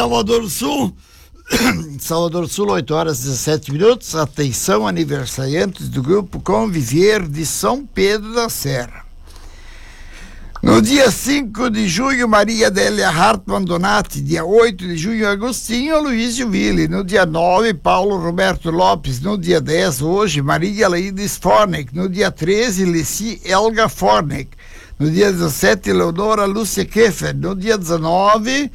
Salvador do Sul, Salvador do Sul, 8 horas e 17 minutos. Atenção, aniversariantes do Grupo Conviver de São Pedro da Serra. No dia 5 de junho, Maria Adélia Hartmann Donati. Dia 8 de junho, Agostinho Aloysio Ville. No dia 9, Paulo Roberto Lopes. No dia 10, hoje, Maria Leides Fornek. No dia 13, Leci Elga Fornek. No dia 17, Leonora Lúcia Keffer. No dia 19,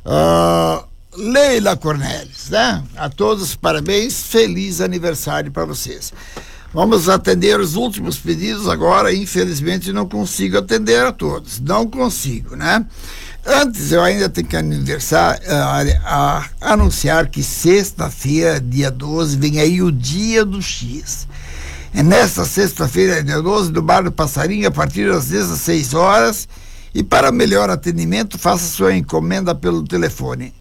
Leila Cornelis, né? A todos, parabéns, feliz aniversário para vocês. Vamos atender os últimos pedidos agora. Infelizmente não consigo atender a todos, não consigo, né? Antes eu ainda tenho que anunciar que sexta-feira, dia 12, vem aí o Dia do X. É nesta sexta-feira, dia 12, no Bar do Passarinho, a partir das 16 horas. E para melhor atendimento, faça sua encomenda pelo telefone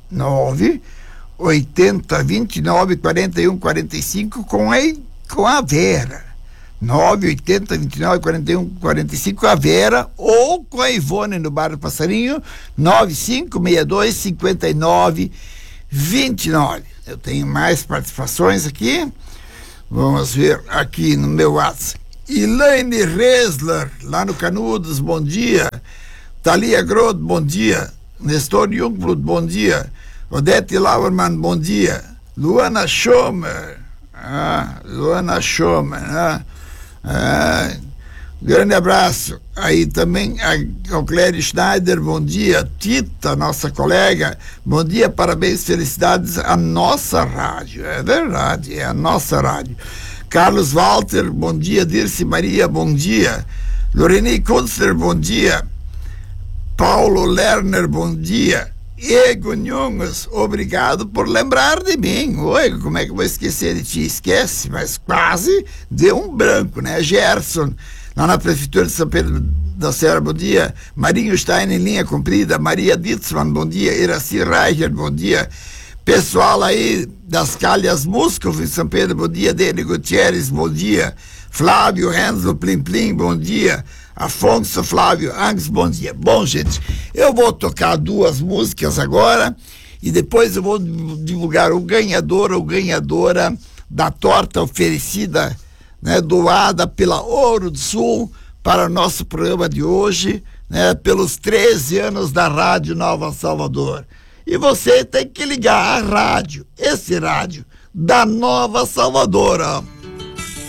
980294145 com a Vera. 980294145 a Vera, ou com a Ivone no Bar do Passarinho, 9562-5929. Eu tenho mais participações aqui. Vamos ver aqui no meu WhatsApp. Elaine Resler, lá no Canudos, bom dia. Thalia Grod, bom dia. Nestor Jungbrud, bom dia. Odete Lauermann, bom dia. Luana Schomer, grande abraço. Aí também ao Clério Schneider, bom dia. Tita, nossa colega, bom dia, parabéns, felicidades à nossa rádio. É verdade, é a nossa rádio. Carlos Walter, bom dia. Dirce Maria, bom dia. Loreni Kunstler, bom dia. Paulo Lerner, bom dia. Ego Nhungas, obrigado por lembrar de mim. Oi, como é que eu vou esquecer de ti? Esquece, mas quase deu um branco, né? Gerson, lá na Prefeitura de São Pedro da Serra, bom dia. Marinho Stein, em linha comprida. Maria Ditzmann, bom dia. Iraci Reicher, bom dia. Pessoal aí das Calhas Muscov em São Pedro, bom dia. Dele Gutierrez, bom dia. Flávio Renzo Plim Plim, bom dia. Afonso Flávio Angs, bom dia. Bom, gente, eu vou tocar duas músicas agora e depois eu vou divulgar o ganhador ou ganhadora da torta oferecida, né, doada pela Ouro do Sul para o nosso programa de hoje, né, pelos 13 anos da Rádio Nova Salvador. E você tem que ligar a rádio, esse rádio da Nova Salvador, ó.